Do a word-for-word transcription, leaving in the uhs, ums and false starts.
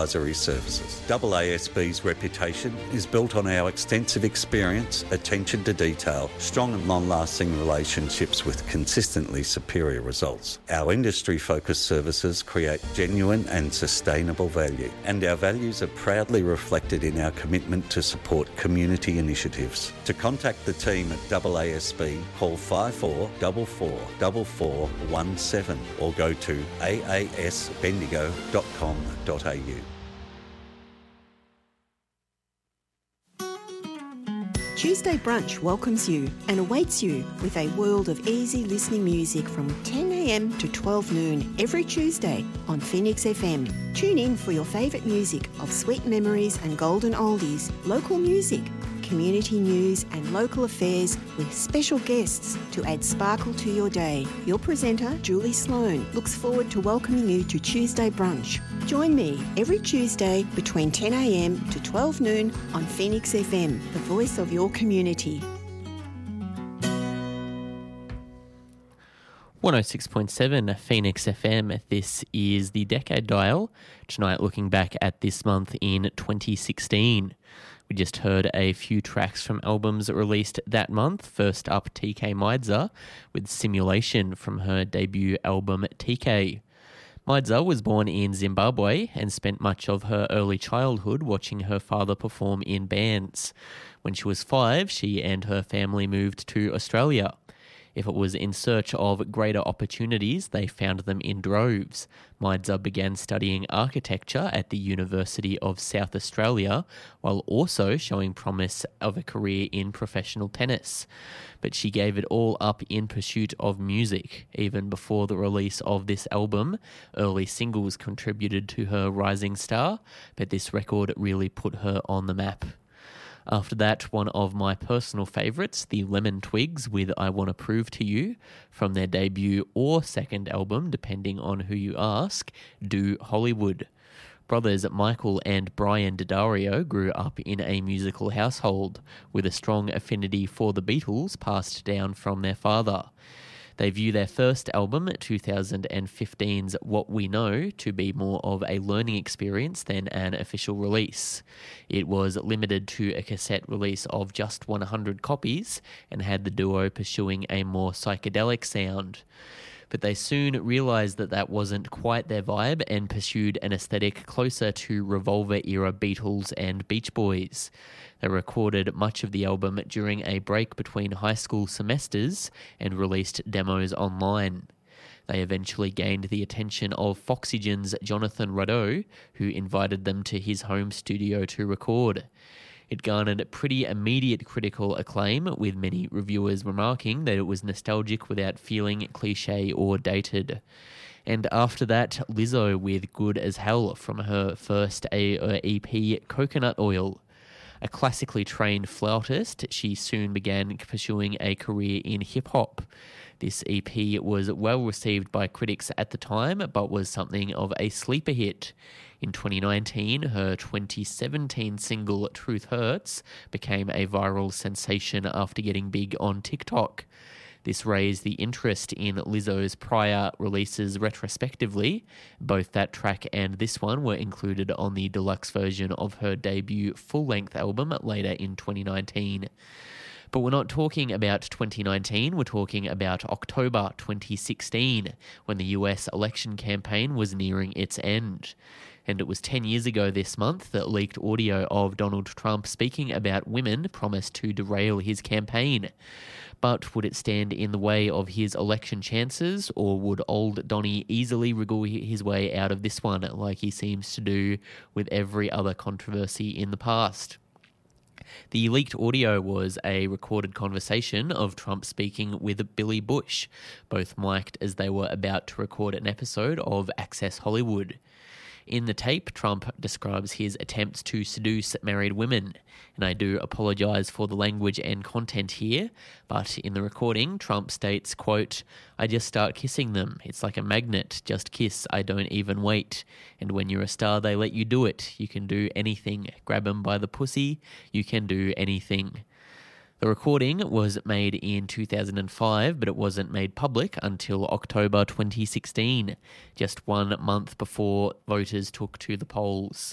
advisory services. A A S B's reputation is built on our extensive experience, attention to detail, strong and long-lasting relationships with consistently superior results. Our industry-focused services create genuine and sustainable value, and our values are proudly reflected in our commitment to support community initiatives. To contact the team at A A S B, call five four four four four four one seven or go to a a s bendigo dot com dot a u. Tuesday Brunch welcomes you and awaits you with a world of easy listening music from ten a m to twelve noon every Tuesday on Phoenix F M. Tune in for your favourite music of sweet memories and golden oldies, local music, community news and local affairs with special guests to add sparkle to your day. Your presenter, Julie Sloan, looks forward to welcoming you to Tuesday Brunch. Join me every Tuesday between ten a m to twelve noon on Phoenix F M, the voice of your community. one oh six point seven Phoenix F M. This is the Decade Dial. Tonight looking back at this month in twenty sixteen. We just heard a few tracks from albums released that month. First up, T K Maidza with Simulation from her debut album T K. Maidza was born in Zimbabwe and spent much of her early childhood watching her father perform in bands. When she was five, she and her family moved to Australia. If it was in search of greater opportunities, they found them in droves. Maidza began studying architecture at the University of South Australia, while also showing promise of a career in professional tennis. But she gave it all up in pursuit of music. Even before the release of this album, early singles contributed to her rising star, but this record really put her on the map. After that, one of my personal favourites, the Lemon Twigs with I Wanna Prove to You, from their debut or second album, depending on who you ask, Do Hollywood. Brothers Michael and Brian D'Addario grew up in a musical household, with a strong affinity for the Beatles passed down from their father. They view their first album, twenty fifteen's What We Know, to be more of a learning experience than an official release. It was limited to a cassette release of just one hundred copies and had the duo pursuing a more psychedelic sound. But they soon realised that that wasn't quite their vibe and pursued an aesthetic closer to Revolver-era Beatles and Beach Boys. They recorded much of the album during a break between high school semesters and released demos online. They eventually gained the attention of Foxygen's Jonathan Rodot, who invited them to his home studio to record. It garnered pretty immediate critical acclaim, with many reviewers remarking that it was nostalgic without feeling cliché or dated. And after that, Lizzo with Good as Hell from her first E P, Coconut Oil. A classically trained flautist, she soon began pursuing a career in hip-hop. This E P was well received by critics at the time, but was something of a sleeper hit. In twenty nineteen, her twenty seventeen single Truth Hurts became a viral sensation after getting big on TikTok. This raised the interest in Lizzo's prior releases retrospectively. Both that track and this one were included on the deluxe version of her debut full-length album later in twenty nineteen. But we're not talking about twenty nineteen, we're talking about October twenty sixteen, when the U S election campaign was nearing its end. And it was ten years ago this month that leaked audio of Donald Trump speaking about women promised to derail his campaign. But would it stand in the way of his election chances, or would old Donnie easily wriggle his way out of this one like he seems to do with every other controversy in the past? The leaked audio was a recorded conversation of Trump speaking with Billy Bush, both mic'd as they were about to record an episode of Access Hollywood. In the tape, Trump describes his attempts to seduce married women, and I do apologise for the language and content here, but in the recording, Trump states, quote, "I just start kissing them. It's like a magnet. Just kiss. I don't even wait. And when you're a star, they let you do it. You can do anything. Grab them by the pussy. You can do anything." The recording was made in two thousand five, but it wasn't made public until October twenty sixteen, just one month before voters took to the polls.